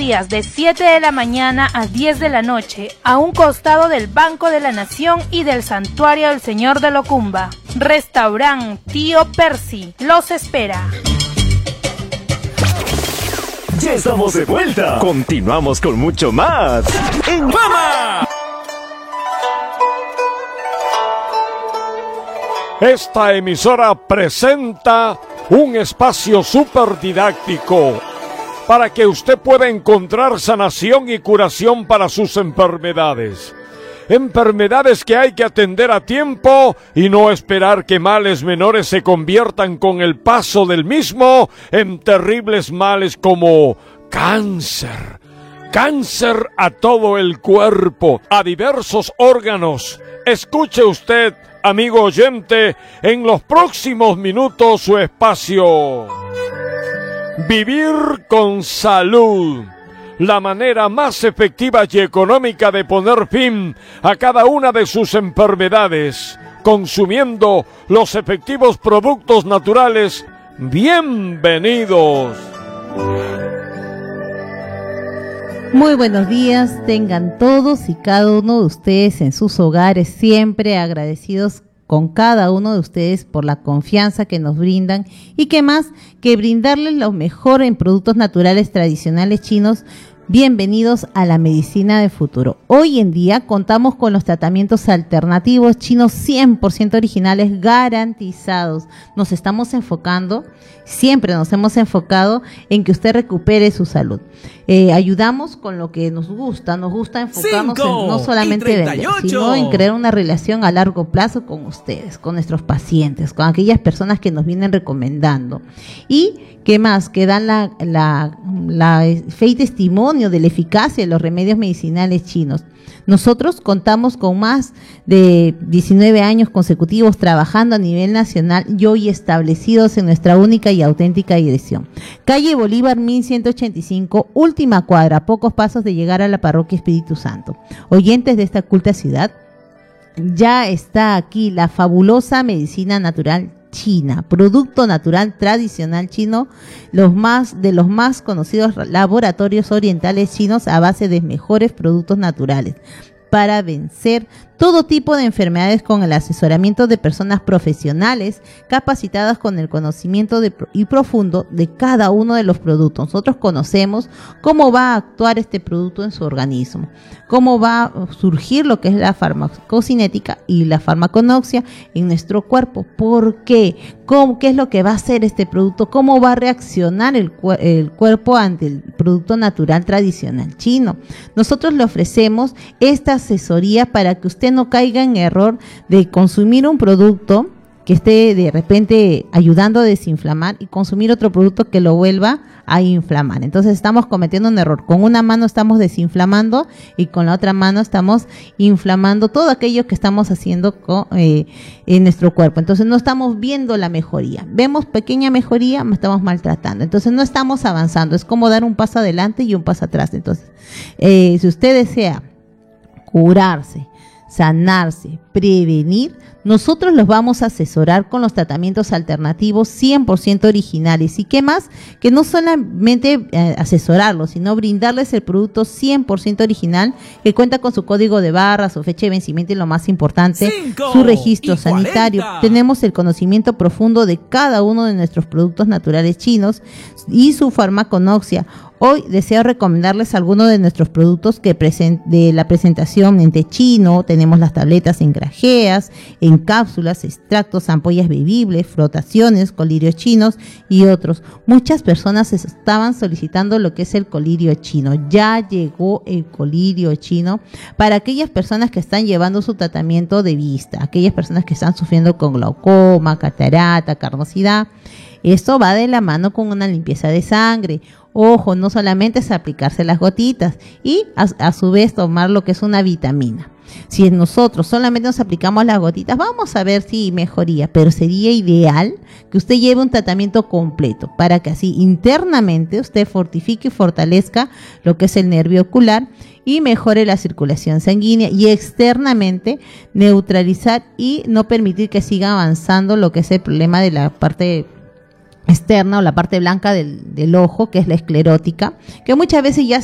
días de 7 de la mañana a 10 de la noche, a un costado del Banco de la Nación y del Santuario del Señor de Locumba. Restaurant Tío Percy los espera. Ya estamos de vuelta. Continuamos con mucho más en Fama. Esta emisora presenta un espacio súper didáctico para que usted pueda encontrar sanación y curación para sus enfermedades. Enfermedades que hay que atender a tiempo y no esperar que males menores se conviertan con el paso del mismo en terribles males como cáncer. Cáncer a todo el cuerpo, a diversos órganos. Escuche usted, amigo oyente, en los próximos minutos su espacio. Vivir con salud. La manera más efectiva y económica de poner fin a cada una de sus enfermedades, consumiendo los efectivos productos naturales. Bienvenidos. Muy buenos días, tengan todos y cada uno de ustedes en sus hogares, siempre agradecidos con cada uno de ustedes por la confianza que nos brindan y que más que brindarles lo mejor en productos naturales tradicionales chinos. Bienvenidos a la medicina del futuro. Hoy en día contamos con los tratamientos alternativos chinos 100% originales garantizados. Siempre nos hemos enfocado en que usted recupere su salud. Ayudamos con lo que nos gusta enfocarnos en no solamente vender, sino en crear una relación a largo plazo con ustedes, con nuestros pacientes, con aquellas personas que nos vienen recomendando. Y ¿qué más? Que dan la fe y testimonio de la eficacia de los remedios medicinales chinos. Nosotros contamos con más de 19 años consecutivos trabajando a nivel nacional y hoy establecidos en nuestra única y auténtica dirección. Calle Bolívar 1185, última cuadra, a pocos pasos de llegar a la parroquia Espíritu Santo. Oyentes de esta culta ciudad, ya está aquí la fabulosa medicina natural China, producto natural tradicional chino, de los más conocidos laboratorios orientales chinos a base de mejores productos naturales para vencer todo tipo de enfermedades con el asesoramiento de personas profesionales capacitadas con el conocimiento y profundo de cada uno de los productos. Nosotros conocemos cómo va a actuar este producto en su organismo, cómo va a surgir lo que es la farmacocinética y la farmaconoxia en nuestro cuerpo. ¿Por qué? ¿Qué es lo que va a hacer este producto? ¿Cómo va a reaccionar el cuerpo ante el producto natural tradicional chino? Nosotros le ofrecemos esta asesoría para que usted no caiga en error de consumir un producto que esté de repente ayudando a desinflamar y consumir otro producto que lo vuelva a inflamar. Entonces estamos cometiendo un error. Con una mano estamos desinflamando y con la otra mano estamos inflamando todo aquello que estamos haciendo en nuestro cuerpo. Entonces no estamos viendo la mejoría. Vemos pequeña mejoría, estamos maltratando. Entonces no estamos avanzando. Es como dar un paso adelante y un paso atrás. Entonces, si usted desea curarse, sanarse, prevenir, nosotros los vamos a asesorar con los tratamientos alternativos 100% originales. ¿Y qué más? Que no solamente asesorarlos, sino brindarles el producto 100% original que cuenta con su código de barra, su fecha de vencimiento y lo más importante, su registro sanitario. Tenemos el conocimiento profundo de cada uno de nuestros productos naturales chinos y su farmaconoxia. Hoy deseo recomendarles algunos de nuestros productos de la presentación en té chino. Tenemos las tabletas en grajeas, en cápsulas, extractos, ampollas bebibles, frotaciones, colirios chinos y otros. Muchas personas estaban solicitando lo que es el colirio chino. Ya llegó el colirio chino para aquellas personas que están llevando su tratamiento de vista, aquellas personas que están sufriendo con glaucoma, catarata, carnosidad. Esto va de la mano con una limpieza de sangre. Ojo, no solamente es aplicarse las gotitas y a su vez tomar lo que es una vitamina. Si nosotros solamente nos aplicamos las gotitas, vamos a ver si mejoría, pero sería ideal que usted lleve un tratamiento completo para que así internamente usted fortifique y fortalezca lo que es el nervio ocular y mejore la circulación sanguínea y externamente neutralizar y no permitir que siga avanzando lo que es el problema de la parte externa o la parte blanca del ojo, que es la esclerótica, que muchas veces ya